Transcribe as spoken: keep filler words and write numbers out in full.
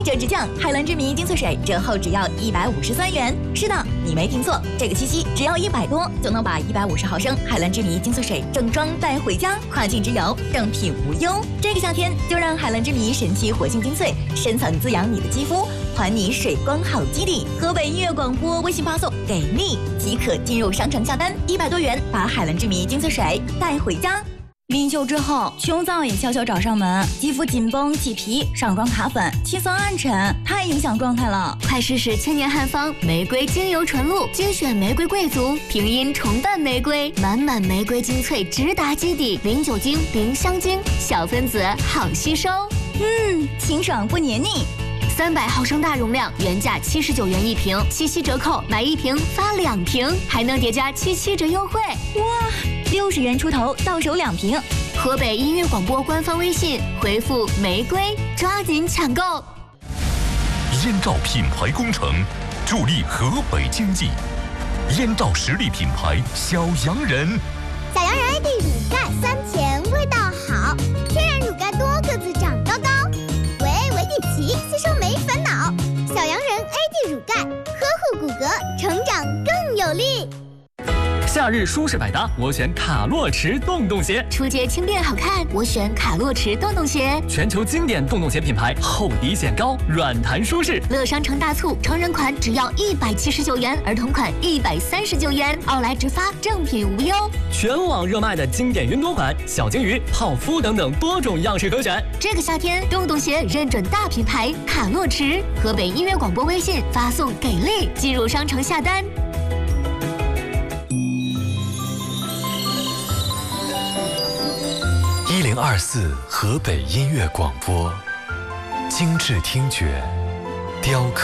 这支酱海蓝之谜精粹水折后只要一百五十三元。是的，你没听错，这个七夕只要一百多就能把一百五十毫升海蓝之谜精粹水正装带回家，跨境之游正品无忧。这个夏天就让海蓝之谜神奇活性精粹深层滋养你的肌肤，还你水光好基底。河北音乐广播微信发送给力即可进入商城下单，一百多元把海蓝之谜精粹水带回家。临休之后，秋燥也悄悄找上门，肌肤紧绷、起皮、上妆卡粉、气色暗沉，太影响状态了。 快试试千年汉方玫瑰精油纯露，精选玫瑰贵族，平阴重瓣玫瑰，满满玫瑰精粹直达基底，零酒精、零香精，小分子好吸收。 嗯，清爽不黏腻。 三百毫升大容量，原价七十九元一瓶，七夕折扣买一瓶发两瓶，还能叠加七七折优惠。 哇，六十元出头到手两瓶。 河北音乐广播官方微信回复玫瑰，抓紧抢购。 燕赵品牌工程助力河北经济，燕赵实力品牌小洋人。 小洋人 A D 乳钙酸甜味道好，天然乳钙多个子长高高，维 A 维 D 齐吸收没烦恼。小洋人 A D 乳钙呵护骨骼，成长更有力。 夏日舒适百搭，我选卡洛驰洞洞鞋。 出街轻便好看，我选卡洛驰洞洞鞋。 全球经典洞洞鞋品牌，厚底显高，软弹舒适。 乐商城大促，成人款只要一百七十九元，儿童款一百三十九元，奥莱直发，正品无忧。 全网热卖的经典云朵款、小金鱼、泡芙等等多种样式可选。 这个夏天，洞洞鞋认准大品牌卡洛驰。河北音乐广播微信发送给力，进入商城下单。 一零二四河北音乐广播，精致听觉，雕刻。